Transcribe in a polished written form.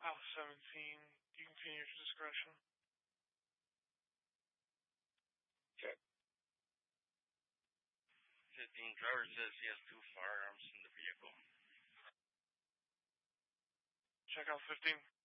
Alpha 17, you can continue your discretion. Check. 15, driver says he has 2 firearms in the vehicle. Check out 15.